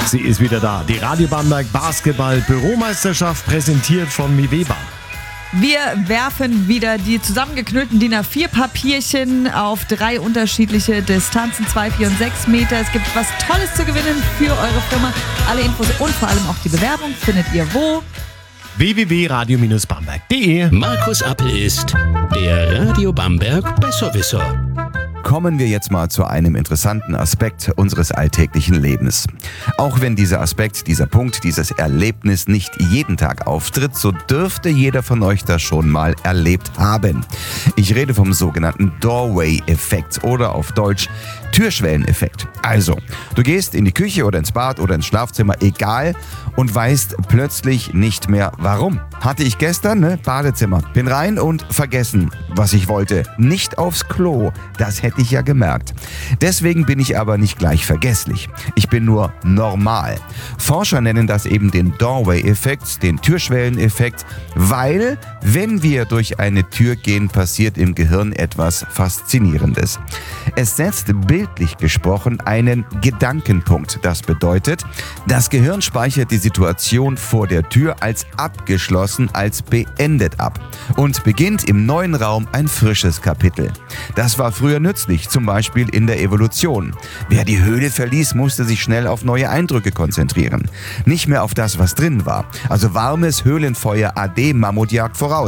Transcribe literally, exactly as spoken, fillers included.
Sie ist wieder da. Die Radio Bamberg Basketball Büromeisterschaft präsentiert von Miveba. Wir werfen wieder die zusammengeknüllten D I N A vier Papierchen auf drei unterschiedliche Distanzen, zwei, vier und sechs Meter. Es gibt was Tolles zu gewinnen für eure Firma. Alle Infos und vor allem auch die Bewerbung findet ihr wo? w w w punkt radio Bindestrich bamberg punkt de. Markus Appel ist der Radio Bamberg Besserwisser. Kommen wir jetzt mal zu einem interessanten Aspekt unseres alltäglichen Lebens. Auch wenn dieser Aspekt, dieser Punkt, dieses Erlebnis nicht jeden Tag auftritt, so dürfte jeder von euch das schon mal erlebt haben. Ich rede vom sogenannten Doorway-Effekt oder auf Deutsch Türschwelleneffekt. Also, du gehst in die Küche oder ins Bad oder ins Schlafzimmer, egal, und weißt plötzlich nicht mehr warum. Hatte ich gestern, ne? Badezimmer. Bin rein und vergessen, was ich wollte. Nicht aufs Klo. Das hätte ich ja gemerkt. Deswegen bin ich aber nicht gleich vergesslich. Ich bin nur normal. Forscher nennen das eben den Doorway-Effekt, den Türschwelleneffekt, weil, wenn wir durch eine Tür gehen, passiert im Gehirn etwas Faszinierendes. Es setzt bildlich gesprochen einen Gedankenpunkt. Das bedeutet, das Gehirn speichert die Situation vor der Tür als abgeschlossen, als beendet ab und beginnt im neuen Raum ein frisches Kapitel. Das war früher nützlich, zum Beispiel in der Evolution. Wer die Höhle verließ, musste sich schnell auf neue Eindrücke konzentrieren. Nicht mehr auf das, was drin war. Also warmes Höhlenfeuer, Ade, Mammutjagd voraus.